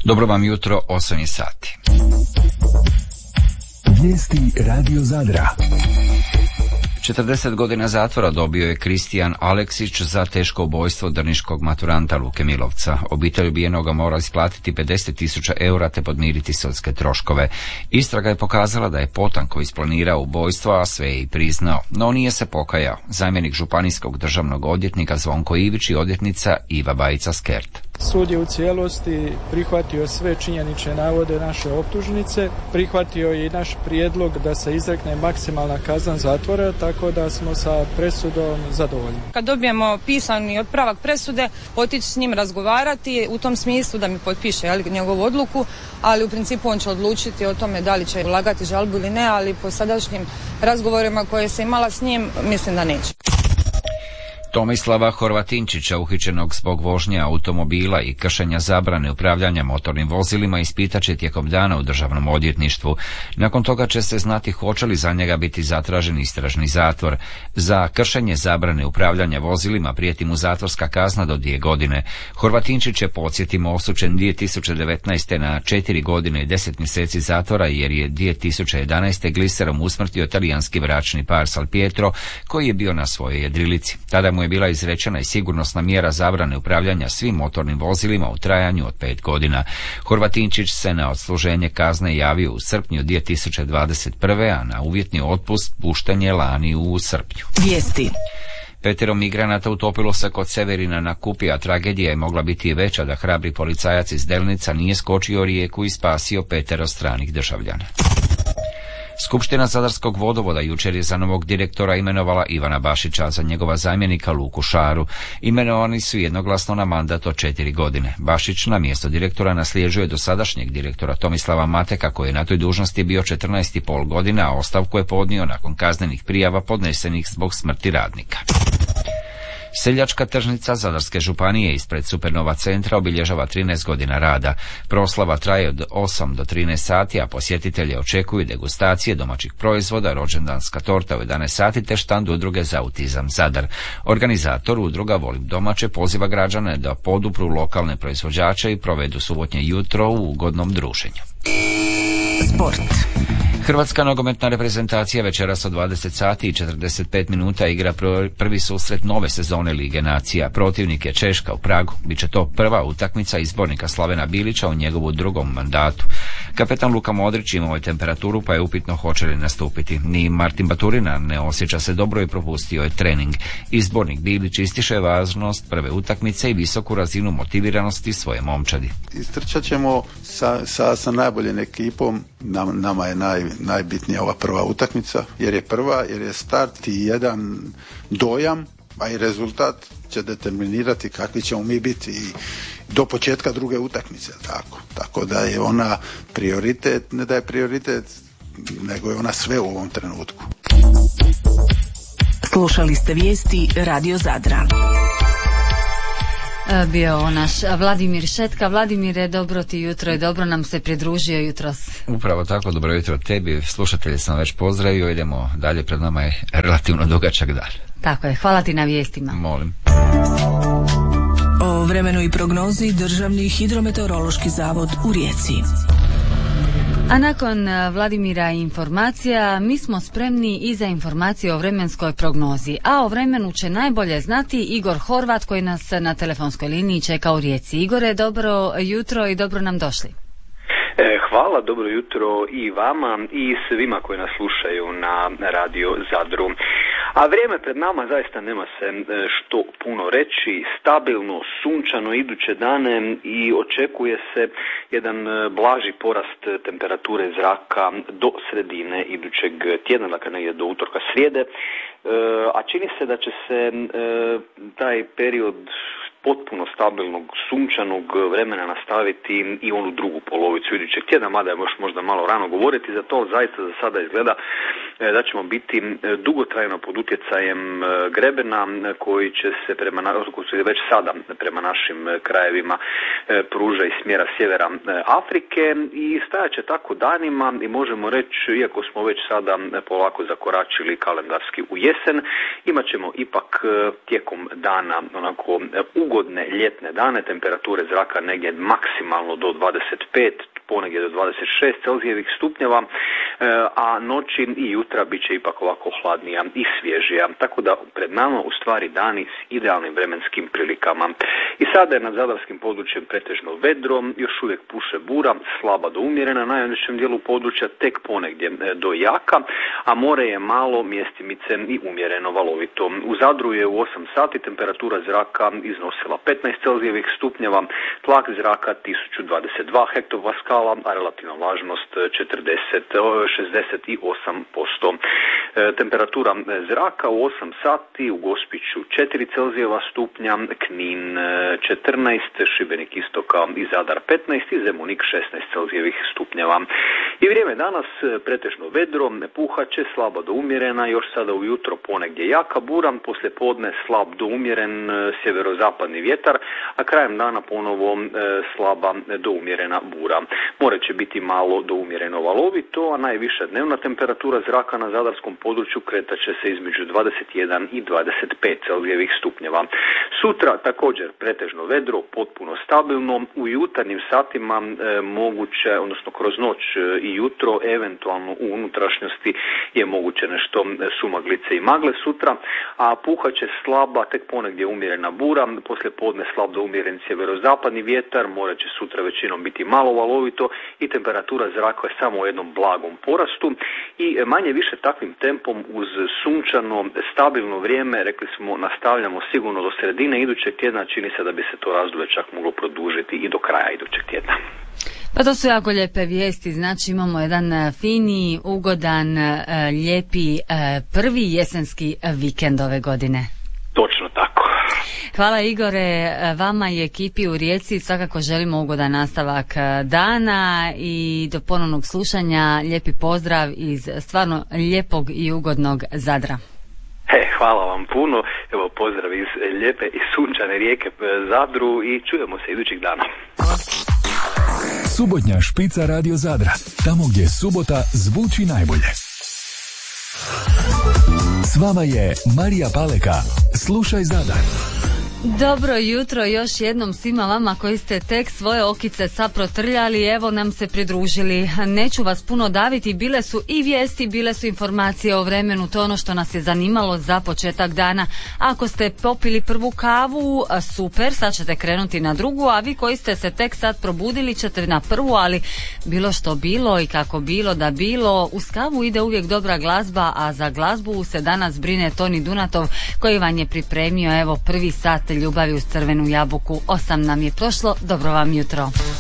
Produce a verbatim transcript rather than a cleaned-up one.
Dobro vam jutro, osam je sati. Vijesti Radio Zadra. četrdeset godina zatvora dobio je Kristijan Aleksić za teško ubojstvo drniškog maturanta Luke Milovca. Obitelj ubijenoga mora isplatiti pedeset tisuća eura te podmiriti sudske troškove. Istraga je pokazala da je potanko isplanirao ubojstvo, a sve je i priznao. No nije se pokajao. Zamjenik županijskog državnog odvjetnika Zvonko Ivić i odvjetnica Iva Bajica Skert. Sud je u cijelosti prihvatio sve činjenične navode naše optužnice, prihvatio je i naš prijedlog da se izrekne maksimalna kazna zatvora, tako da smo sa presudom zadovoljni. Kad dobijemo pisani otpravak presude, otići s njim razgovarati u tom smislu da mi potpiše jel, njegovu odluku, ali u principu on će odlučiti o tome da li će ulagati žalbu ili ne, ali po sadašnjim razgovorima koje se imala s njim, mislim da neće. Tomislava Horvatinčića, uhićenog zbog vožnje automobila i kršenja zabrane upravljanja motornim vozilima, ispitat će tijekom dana u državnom odvjetništvu. Nakon toga će se znati hoće li za njega biti zatražen istražni zatvor. Za kršenje zabrane upravljanja vozilima prijeti mu zatvorska kazna do dvije godine. Horvatinčić je, podsjetimo, osuđen dvije tisuće devetnaeste. na četiri godine i deset mjeseci zatvora jer je dvije tisuće jedanaeste. gliserom usmrtio talijanski bračni par Salpietro koji je bio na svojoj jedrilici. Tada mu je bila izrečena i sigurnosna mjera zabrane upravljanja svim motornim vozilima u trajanju od pet godina. Horvatinčić se na odsluženje kazne javio u srpnju dvije tisuće dvadeset prve. a na uvjetni otpust pušten je lani u srpnju. Vijesti. Petero migranata utopilo se kod Severina na Kupi, a tragedija je mogla biti i veća da hrabri policajac iz Delnica nije skočio rijeku i spasio petero stranih državljana. Skupština Zadarskog vodovoda jučer je za novog direktora imenovala Ivana Bašića, a za njegova zamjenika Luku Šaru. Imenovani su jednoglasno na mandat od četiri godine. Bašić na mjesto direktora nasljeđuje dosadašnjeg direktora Tomislava Mateka, koji je na toj dužnosti bio četrnaest i pol godina, a ostavku je podnio nakon kaznenih prijava podnesenih zbog smrti radnika. Seljačka tržnica Zadarske županije ispred Supernova centra obilježava trinaest godina rada. Proslava traje od osam do trinaest sati, a posjetitelje očekuju degustacije domaćih proizvoda, rođendanska torta u jedanaest sati te štand udruge za autizam Zadar. Organizator udruga Volim domaće poziva građane da podupru lokalne proizvođače i provedu subotnje jutro u ugodnom druženju. Sport. Hrvatska nogometna reprezentacija večeras od dvadeset sati i četrdeset pet minuta igra prvi susret nove sezone Lige nacija. Protivnik je Češka u Pragu. Biće to prva utakmica izbornika Slavena Bilića u njegovu drugom mandatu. Kapetan Luka Modrić imao je temperaturu, pa je upitno hoće li nastupiti. Ni Martin Baturina ne osjeća se dobro i propustio je trening. Izbornik Bilić ističe važnost prve utakmice i visoku razinu motiviranosti svoje momčadi. Istrčat ćemo sa, sa, sa najboljim ekipom. Nam, nama je naj, najbitnija ova prva utakmica, jer je prva, jer je start i jedan dojam, a i rezultat će determinirati kakvi ćemo mi biti i do početka druge utakmice. Tako, tako da je ona prioritet, ne da je prioritet, nego je ona sve u ovom trenutku. Slušali ste vijesti Radio Zadra. Bio naš Vladimir Šetka. Vladimire, dobro ti jutro i dobro nam se pridružio jutros. Upravo tako, dobro jutro tebi. Slušatelji sam već pozdravio, idemo dalje, pred nama je relativno dugačak dan. Tako je, hvala ti na vijestima. Molim. O vremenu i prognozi Državni hidrometeorološki zavod u Rijeci. A nakon Vladimira informacija, mi smo spremni i za informacije o vremenskoj prognozi. A o vremenu će najbolje znati Igor Horvat, koji nas na telefonskoj liniji čeka u Rijeci. Igore, dobro jutro i dobro nam došli. Hvala, dobro jutro i vama i svima koji nas slušaju na Radio Zadru. A vrijeme pred nama zaista nema se što puno reći, stabilno, sunčano iduće dane i očekuje se jedan blaži porast temperature zraka do sredine idućeg tjedna, dakle negdje do utorka, srijede, a čini se da će se taj period potpuno stabilnog, sunčanog vremena nastaviti i onu drugu polovicu idućeg tjedna, mada je još možda malo rano govoriti za to, zaista za sada izgleda da ćemo biti dugotrajno pod utjecajem grebena koji će se prema, koji se već sada prema našim krajevima pruža iz smjera sjevera Afrike i stajat će tako danima i možemo reći, iako smo već sada polako zakoračili kalendarski u jesen, imat ćemo ipak tijekom dana onako ugodne ljetne dane, temperature zraka negdje maksimalno do dvadeset pet, ponegdje do dvadeset šest Celzijevih stupnjeva, a noći i jutra bit će ipak ovako hladnija i svježija. Tako da pred nama u stvari dani s idealnim vremenskim prilikama. I sada je nad zadarskim područjem pretežno vedro, još uvijek puše bura, slaba do umjerena, na najvećem dijelu područja tek ponegdje do jaka, a more je malo, mjestimice i umjereno valovito. U Zadru je u osam sati temperatura zraka iznosila petnaest Celzijevih stupnjeva, tlak zraka tisuću dvadeset dva hektopaskala, a relativna vlažnost četrdeset, šezdeset osam posto. E, temperatura zraka u osam sati u Gospiću četiri Celzijeva stupnja, Knin četrnaest, Šibenik istoka i Zadar petnaest i Zemunik šesnaest Celzijevih stupnjeva. I vrijeme danas pretežno vedro, puhaće, slaba do umjerena, još sada ujutro ponegdje jaka bura, poslije podne slab do umjeren sjeverozapadni vjetar, a krajem dana ponovo slaba do umjerena bura. More će biti malo do umjereno valovito, a najviša dnevna temperatura zraka na zadarskom području kretat će se između dvadeset jedan i dvadeset pet Celzijevih stupnjeva. Sutra također pretežno vedro, potpuno stabilno, u jutarnjim satima e, moguće, odnosno kroz noć i jutro, eventualno u unutrašnjosti je moguće nešto sumaglice i magle sutra, a puhat će slaba, tek ponegdje umjerena bura, poslije podne slab do umjeren sjeverozapadni vjetar, more će sutra većinom biti malo valovito i temperatura zraka je samo u jednom blagom porastu i manje više takvim tempom uz sunčano, stabilno vrijeme, rekli smo, nastavljamo sigurno do sredine idućeg tjedna, čini se da bi se to razdoblje čak moglo produžiti i do kraja idućeg tjedna. Pa to su jako lijepe vijesti, znači imamo jedan fini, ugodan, lijepi prvi jesenski vikend ove godine. Točno tako. Hvala Igore, vama i ekipi u Rijeci svakako želimo ugodan nastavak dana i do ponovnog slušanja. Lijepi pozdrav iz stvarno lijepog i ugodnog Zadra. He, hvala vam puno, evo pozdrav iz lijepe i sunčane rijeke Zadru i čujemo se idućih dana. Subotnja špica Radio Zadra, tamo gdje subota zvuči najbolje. S vama je Marija Paleka. Slušaj Zadar. Dobro jutro još jednom svima vama koji ste tek svoje okice saprotrljali, evo nam se pridružili. Neću vas puno daviti, bile su i vijesti, bile su informacije o vremenu, to je ono što nas je zanimalo za početak dana. Ako ste popili prvu kavu, super, sad ćete krenuti na drugu, a vi koji ste se tek sad probudili ćete na prvu, ali bilo što bilo i kako bilo da bilo, uz kavu ide uvijek dobra glazba, a za glazbu se danas brine Toni Dunatov koji vam je pripremio evo prvi sat ljubavi uz crvenu jabuku. Osam nam je prošlo, dobro vam jutro.